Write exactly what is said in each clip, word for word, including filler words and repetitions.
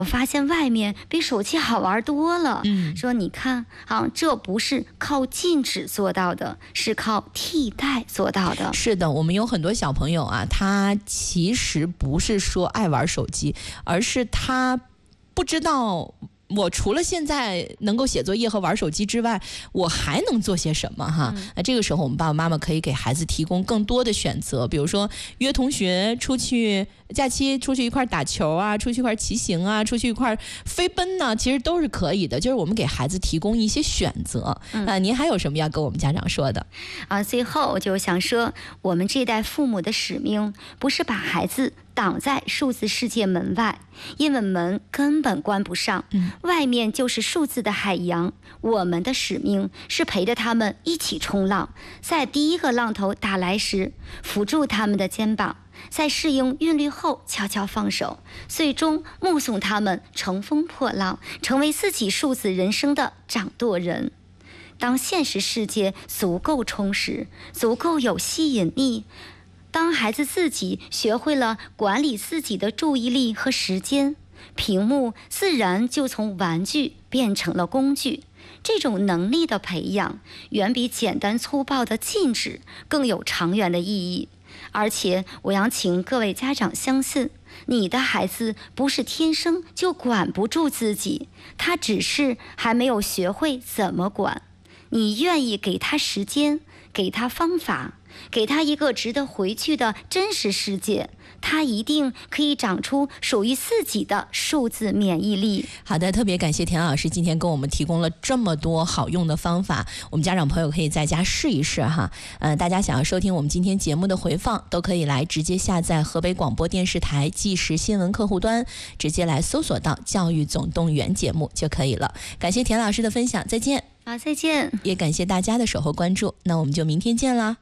我发现外面比手机好玩多了。 嗯， 说你看啊，这不是靠禁止做到的，是靠替代做到的。 是的，我们有很多小朋友啊，他其实不是说爱玩手机，而是他不知道我除了现在能够写作业和玩手机之外，我还能做些什么哈？嗯、那这个时候我们爸爸妈妈可以给孩子提供更多的选择，比如说约同学出去，假期出去一块打球啊，出去一块骑行啊，出去一块飞奔呢、啊，其实都是可以的。就是我们给孩子提供一些选择。嗯、啊，您还有什么要跟我们家长说的？ 啊，最后我就想说，我们这代父母的使命不是把孩子挡在数字世界门外，因为门根本关不上，嗯、外面就是数字的海洋。我们的使命是陪着他们一起冲浪，在第一个浪头打来时，扶住他们的肩膀，在适应韵律后悄悄放手，最终目送他们乘风破浪，成为自己数字人生的掌舵人。当现实世界足够充实，足够有吸引力，当孩子自己学会了管理自己的注意力和时间，屏幕自然就从玩具变成了工具。这种能力的培养，远比简单粗暴的禁止更有长远的意义。而且我要请各位家长相信，你的孩子不是天生就管不住自己，他只是还没有学会怎么管。你愿意给他时间，给他方法，给他一个值得回去的真实世界，他一定可以长出属于自己的数字免疫力。 好的，特别感谢田老师今天给我们提供了这么多好用的方法，我们家长朋友可以在家试一试哈。呃，大家想要收听我们今天节目的回放，都可以来直接下载河北广播电视台即时新闻客户端，直接来搜索到教育总动员节目就可以了。感谢田老师的分享，再见。 好，再见。 也感谢大家的守候关注，那我们就明天见啦。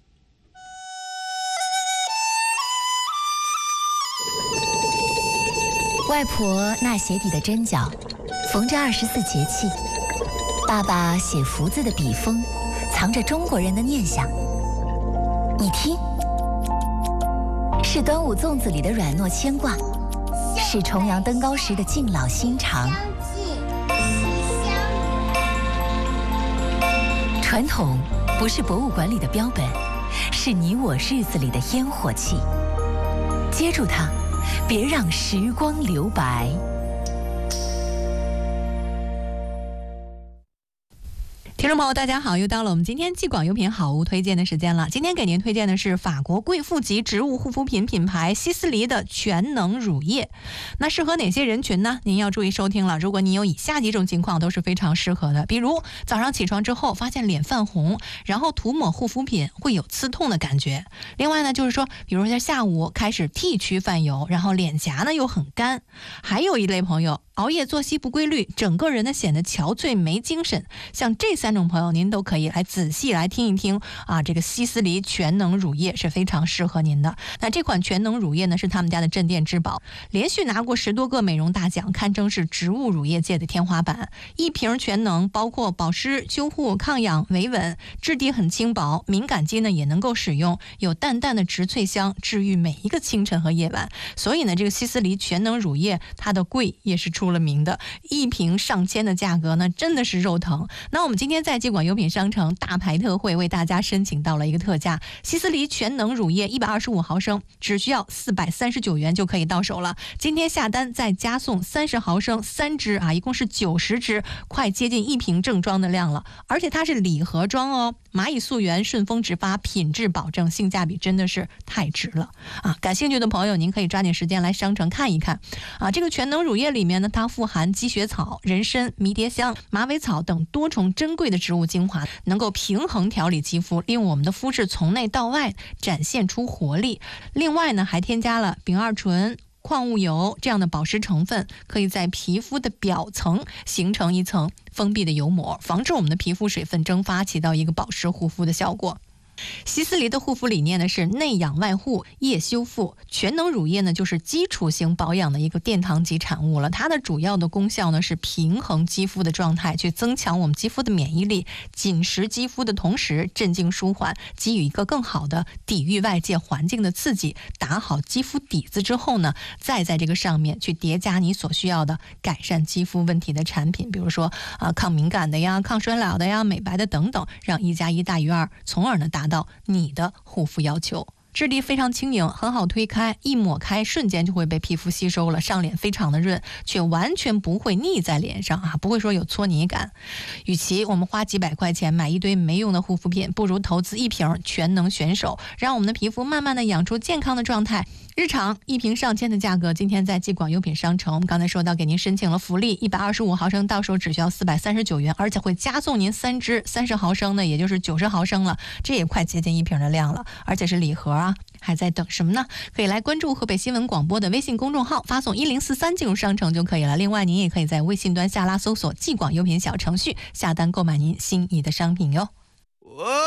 外婆纳鞋底的针脚，缝着二十四节气；爸爸写福字的笔锋，藏着中国人的念想。你听，是端午粽子里的软糯牵挂，是重阳登高时的敬老心肠。传统不是博物馆里的标本，是你我日子里的烟火气。接住它，别让时光留白。 听众朋友大家好，又到了我们今天既广优品好物推荐的时间了。今天给您推荐的是法国贵妇级植物护肤品品牌希思黎的全能乳液。那适合哪些人群呢？您要注意收听了。如果您有以下几种情况都是非常适合的，比如早上起床之后发现脸泛红，然后涂抹护肤品会有刺痛的感觉。另外呢，就是说比如在下午开始 T 区泛油，然后脸颊呢又很干。还有一类朋友熬夜作息不规律，整个人呢显得憔悴没精神，像这三种朋友您都可以来仔细来听一听啊，这个希思黎全能乳液是非常适合您的。那这款全能乳液呢是他们家的镇店之宝，连续拿过十多个美容大奖，堪称是植物乳液界的天花板。一瓶全能包括保湿、修护、抗氧、维稳，质地很轻薄，敏感肌呢也能够使用，有淡淡的植萃香，治愈每一个清晨和夜晚。所以呢，这个希思黎全能乳液它的贵也是出了名的，一瓶上千的价格呢，真的是肉疼。那我们今天在既广优品商城大牌特惠为大家申请到了一个特价，希思黎全能乳液一百二十五毫升，只需要四百三十九元就可以到手了。今天下单再加送三十毫升三支啊，一共是九十支，快接近一瓶正装的量了。而且它是礼盒装哦，蚂蚁溯源，顺丰直发，品质保证，性价比真的是太值了啊！感兴趣的朋友，您可以抓紧时间来商城看一看啊。这个全能乳液里面呢，它富含积雪草、人参、迷迭香、马尾草等多重珍贵的植物精华，能够平衡调理肌肤，利用我们的肤质从内到外展现出活力。另外呢，还添加了丙二醇、矿物油这样的保湿成分，可以在皮肤的表层形成一层封闭的油膜，防止我们的皮肤水分蒸发，起到一个保湿护肤的效果。 希思黎的护肤理念呢是内养外护，液修复。全能乳液呢就是基础型保养的一个殿堂级产物了。它的主要的功效呢是平衡肌肤的状态，去增强我们肌肤的免疫力，紧实肌肤的同时镇静舒缓，给予一个更好的抵御外界环境的刺激。打好肌肤底子之后呢，再在这个上面去叠加你所需要的改善肌肤问题的产品，比如说啊、呃、抗敏感的呀、抗衰老的呀、美白的等等，让一加一大于二，从而呢达到你的护肤要求。质地非常轻盈，很好推开，一抹开瞬间就会被皮肤吸收了，上脸非常的润，却完全不会腻在脸上啊，不会说有搓泥感。与其我们花几百块钱买一堆没用的护肤品，不如投资一瓶全能选手，让我们的皮肤慢慢的养出健康的状态。日常一瓶上千的价格，今天在纪广优品商城，我们刚才说到给您申请了福利，一百二十五毫升到手只需要四百三十九元，而且会加送您三支三十毫升的，也就是九十毫升了，这也快接近一瓶的量了，而且是礼盒啊，还在等什么呢？可以来关注河北新闻广播的微信公众号，发送一零四三进入商城就可以了。另外您也可以在微信端下拉搜索纪广优品小程序，下单购买您心仪的商品哟。